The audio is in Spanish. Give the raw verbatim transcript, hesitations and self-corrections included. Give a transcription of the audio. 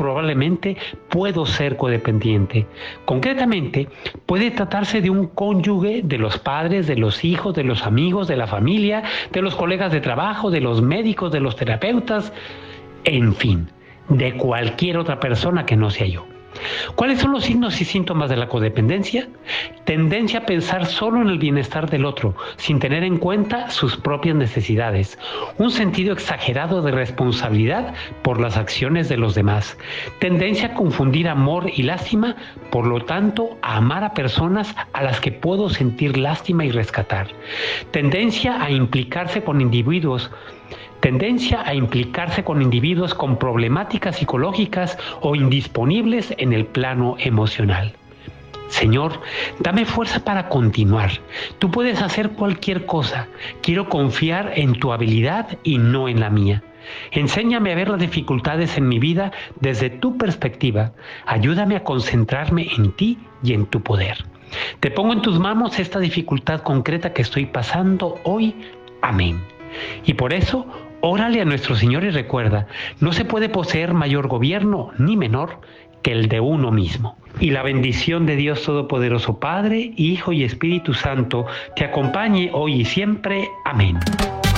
probablemente puedo ser codependiente. Concretamente, puede tratarse de un cónyuge, de los padres, de los hijos, de los amigos, de la familia, de los colegas de trabajo, de los médicos, de los terapeutas, en fin, de cualquier otra persona que no sea yo. ¿Cuáles son los signos y síntomas de la codependencia? Tendencia a pensar solo en el bienestar del otro, sin tener en cuenta sus propias necesidades. Un sentido exagerado de responsabilidad por las acciones de los demás. Tendencia a confundir amor y lástima, por lo tanto, a amar a personas a las que puedo sentir lástima y rescatar. Tendencia a implicarse con individuos Tendencia a implicarse con individuos con problemáticas psicológicas o indisponibles en el plano emocional. Señor, dame fuerza para continuar. Tú puedes hacer cualquier cosa. Quiero confiar en tu habilidad y no en la mía. Enséñame a ver las dificultades en mi vida desde tu perspectiva. Ayúdame a concentrarme en ti y en tu poder. Te pongo en tus manos esta dificultad concreta que estoy pasando hoy. Amén. Y por eso, órale a nuestro Señor y recuerda, no se puede poseer mayor gobierno ni menor que el de uno mismo. Y la bendición de Dios Todopoderoso, Padre, Hijo y Espíritu Santo, te acompañe hoy y siempre. Amén.